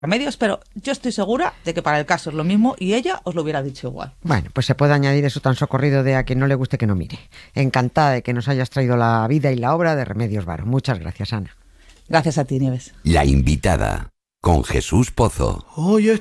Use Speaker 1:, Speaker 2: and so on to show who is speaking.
Speaker 1: Remedios, pero yo estoy segura de que para el caso es lo mismo y ella os lo hubiera dicho igual.
Speaker 2: Bueno, pues se puede añadir eso tan socorrido de a quien no le guste que no mire. Encantada de que nos hayas traído la vida y la obra de Remedios Varo. Muchas gracias, Ana.
Speaker 1: Gracias a ti, Nieves.
Speaker 3: La invitada, con Jesús Pozo.
Speaker 4: Hoy